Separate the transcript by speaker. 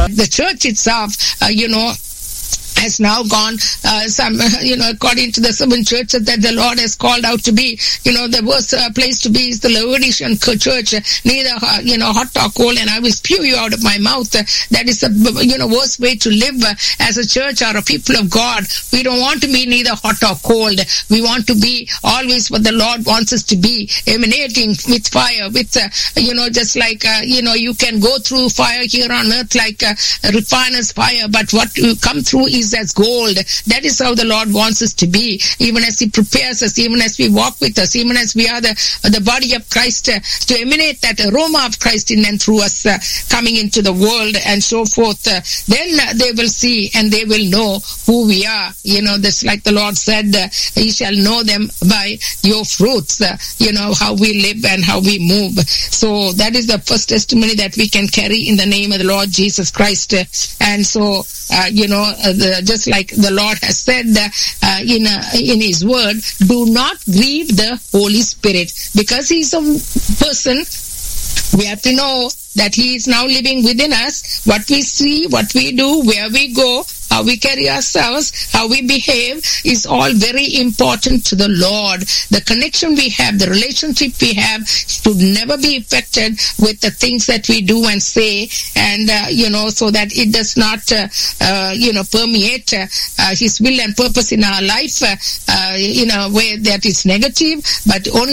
Speaker 1: the church itself, has now gone according to the seven churches that the Lord has called out to be, the worst place to be is the Laodicean church, neither hot or cold, and I will spew you out of my mouth. That is the worst way to live as a church or a people of God. We don't want to be neither hot or cold. We want to be always what the Lord wants us to be, emanating with fire, with just like you can go through fire here on earth like a refiner's fire, but what you come through is as gold. That is how the Lord wants us to be, even as He prepares us, even as we walk with us, even as we are the body of Christ, to emanate that aroma of Christ in and through us, coming into the world and so forth. Then they will see and they will know who we are. That's like the Lord said, "You shall know them by your fruits," how we live and how we move. So that is the first testimony that we can carry in the name of the Lord Jesus Christ. And so, just like the Lord has said in His word, do not grieve the Holy Spirit, because He's a person. We have to know that He is now living within us. What we see, what we do, where we go, how we carry ourselves, how we behave is all very important to the Lord. The connection we have, the relationship we have should never be affected with the things that we do and say, and so that it does not permeate His will and purpose in our life in a way that is negative, but only